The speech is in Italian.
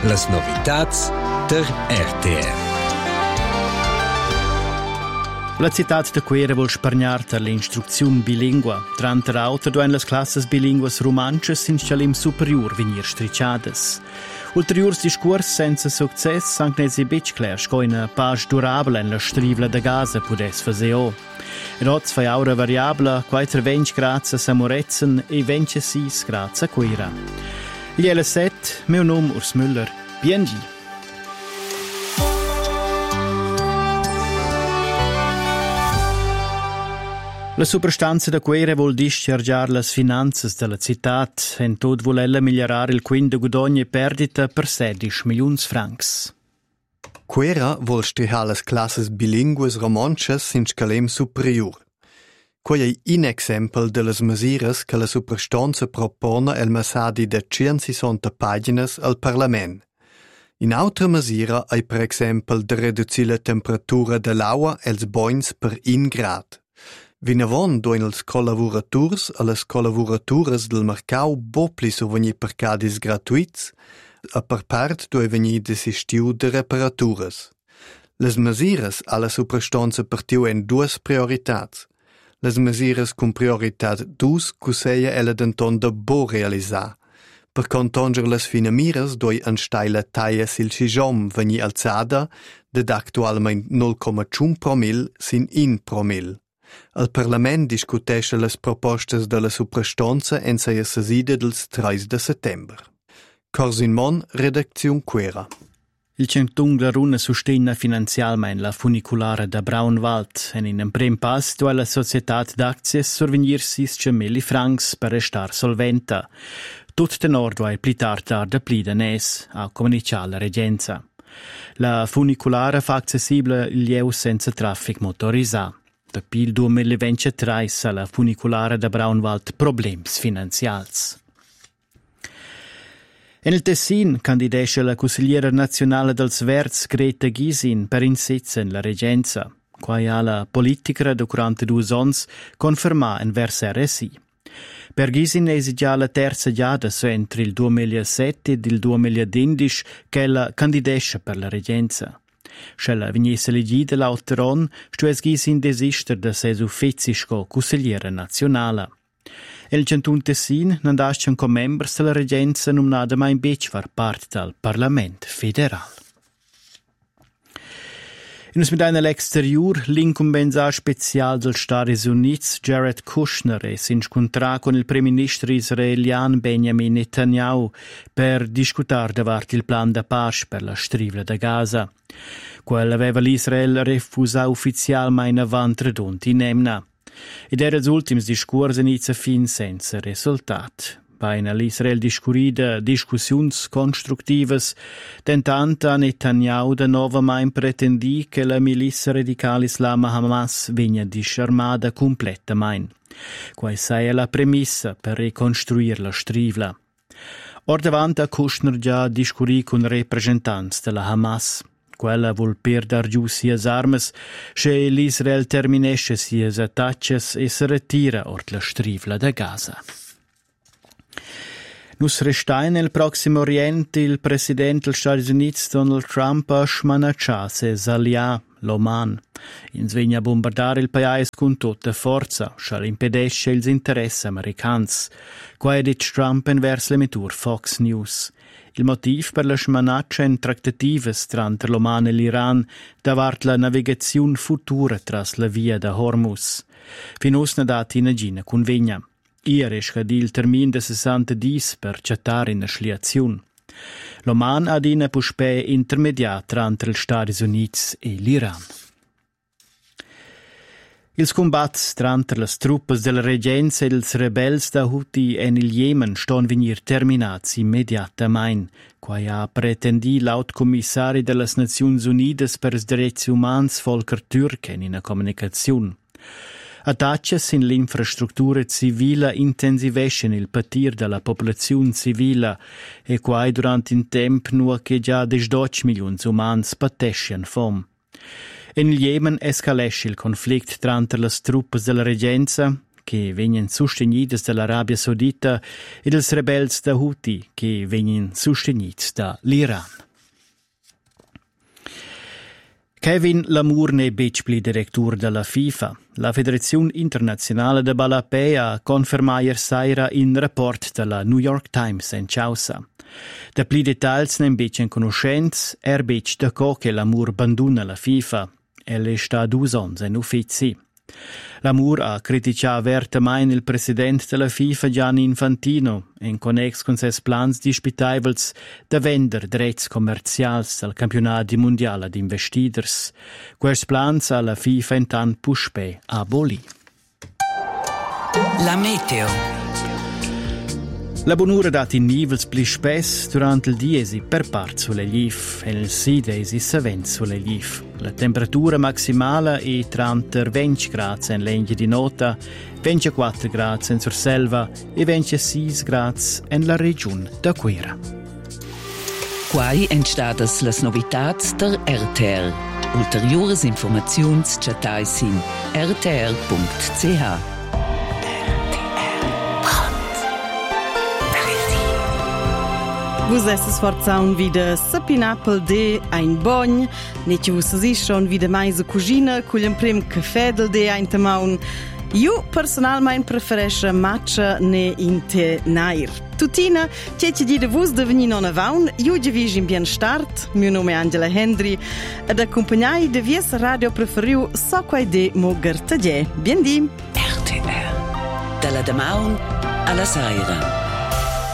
Las novitats der RTR. La città de Quera vuol spargnarta l'instruzione bilingua. Trante auto duen las classes bilinguas romances in scalim superior venir stricciadas. Ulteriors discurs senza success anche nesi bitch clar sco una page durabile in la strivla da Gaza pudes faseo. Roz fai aura variabla, quaiter 20 grazie a Moretzen e 26 grazie a Quera. Gli L7, meu nome Urs Müller. Biengi. La superstanza da Quera vuol dischargiare le finanze della città e tot vuol ella migliorare il quinto guadagno e perdita per 16 milioni francs. Quera vuol strihare le classes bilingues romances in scalem superior. Quei è un esempio delle misure che la superstanza propone el messadi de 160 pagines al Parlament. In altra misura è per esempio de ridurre la temperatura dell'acqua e els bagns per 1 grad. Vinavon doen els collaborators e les collaboratores del mercau bopli sovvenir per cadis gratuits e per part due venir desistiu de reparatures. Les mesures alla superstanza partiu en dues prioritats. Les mesures con prioritat 2 cuseia ella denton de bo realisar. Per contonger les finamires doi en staila taia sil cijom venir alzada ded actualment 0,1 promil sin 1 promil. Il Parlament discutesce le propostas della suprastanza en sia sesida dels 3 de settembre. Corsin Mon, redazione Quera. Il centung la runa sustina finanzialmente la funiculare da Braunwald e in un prim pass dove la società d'aczies survenir 600.000 francs per restar solventa. Tut tenor dove pli tard da pli danès a comunicare la regenza. La funiculare fa accessibile il lieu senza traffic motorizzato. Per il 2023 la funiculare da Braunwald problems finanzials. En il Tessin candidesce la consigliera nazionale dels Verts Greta Gysin per insezza in la regenza, quai ha la politica da 42 ans conferma in vers RSI. Per Gysin è già la terza giada entre il 2007 ed il 2015 che ella candidesce per la regenza. Scella venisse elegida l'autoron, stues Gysin desister da ses ufficisco consigliera nazionale. El Centun Tessin n'andascian com members della regenza nominada mai invece far parte dal Parlament federal. In us medaina l'exterior, l'incombenzar special del Stati Units, Jared Kushner, si incontrà con il primo ministro israeliano Benjamin Netanyahu per discutere davart il plan da pace per la strivla da Gaza. Quel aveva l'Israel refusato ufficialmente avant redonti in Emna. Ed era els ultims discurs inizia fin senza risultat. Baina l'Israel discurrida discussions constructivas, tentanta Netanyahu da novamain pretendi che la milizia radicale islama Hamas venga disarmada completamain. Quai sei la premissa per ricostruire la strivla. Or davanti a Kushner già discurri con rappresentanti della Hamas. Quella vuol perdere giù sias armas, se l'Israel terminesce sias attacches e si ritira ort la strivla da Gaza. Nus restai nel prossimo Oriente il presidente degli Stati Uniti Donald Trump ha smanacciato ses alià, l'Oman. In svegna bombardare il paese con tutta forza, scial impedesce ils interessi americans. Qua è dit Trump in vers l'emitur Fox News. Il motiv per la smanaccia in trattatives tra l'Oman e l'Iran davart la navigazione futura tras la via da Hormuz. Finus na dati in agina convegna. Ier è scadì il termine de 60 dis per chattare in asliazione. L'Oman ha dina puspè intermediata tra gli Stati Uniti e l'Iran. Ils combats tra le truppe della regenza e ils rebels da Houthi en il Yemen ston venir terminats immediatamente, quai ha pretendi l'aut commissari delle Nazioni Unite per i diritti umani Volker Türk in una comunicazione. Attacches in l'infrastruttura civile intensivescen il patir della popolazione civile e quai durante un tempo nuo che già 12 milioni umani patescian fom. In Yemen escalesce il conflitto tra le truppe della regenza, che vengono sostenute dall'Arabia Saudita e dels rebels da Houthi che vengono sostenuti dall'Iran. Kevin Lamour ne becpli direttur della FIFA. La Federazione Internazionale de Ballapè ha confermato ieri sera in rapport della New York Times in Chausa. Da pli dettagli ne invece in conoscenza, bec da co che Lamour abbandona la FIFA. Elle sta 2 anni in uffizi. Lamour ha criticato apertamente il presidente della FIFA Gianni Infantino in connex con ses plans disputaivels da vender drets commerciali al campionato mondiale di investidors. Questi plans ha la FIFA intant puspè a aboli. La meteo. La bonura dati in nivels pli spess durante il diesi per part sulle glif e il sidesi savent sulle glif. La temperatura maximale è tra 20 gradi in Legna di Nota, 24 gradi in Surselva e 26 gradi in la regione da Quera. Quai entstadas las novitats der RTR. Ulteriores informaziuns chatais in rtr.ch. Vus esses forzaun wieder sapinapel de ein bogn, net vus si schon wieder mais a cucina cull prim caffè del de ein tamaun. Io personalmein preferesce matcha ne inte nair. Tutina, cece di de vus de veni non avaun, io givis in bien start, mio nome è Angela Hendry, ed accompagnai de vies radio preferiu so quai de mo gertadie. Bien di! RTR. Dalla damaun alla saira.